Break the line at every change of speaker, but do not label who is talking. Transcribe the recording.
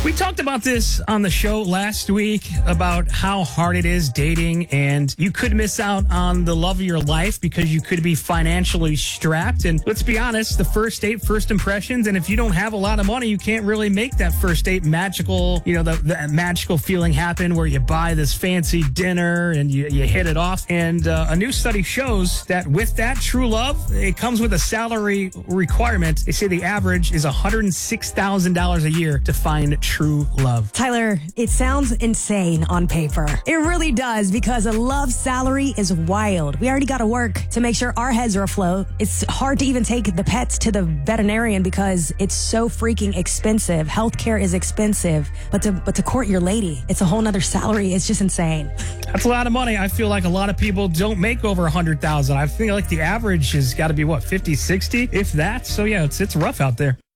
We talked about this on the show last week about how hard it is dating, and you could miss out on the love of your life because you could be financially strapped. And let's be honest, the first date, first impressions, and if you don't have a lot of money, you can't really make that first date magical, the magical feeling happen where you buy this fancy dinner and you hit it off. And a new study shows that with that true love, it comes with a salary requirement. They say the average is $106,000 a year to find true love.
Tyler, it sounds insane on paper. It really does, because a love salary is wild. We already got to work to make sure our heads are afloat. It's hard to even take the pets to the veterinarian because it's so freaking expensive. Healthcare is expensive, but to court your lady, it's a whole nother salary. It's just insane.
That's a lot of money. I feel like a lot of people don't make over $100,000. I feel like the average has got to be 50, 60, if that. So yeah, it's rough out there.